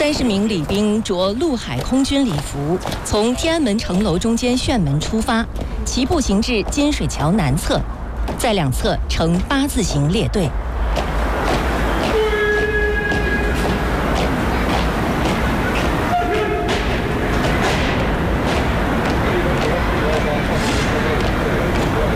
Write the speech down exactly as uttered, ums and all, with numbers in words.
三十名礼兵着陆海空军礼服，从天安门城楼中间旋门出发，齐步行至金水桥南侧，在两侧呈八字形列队。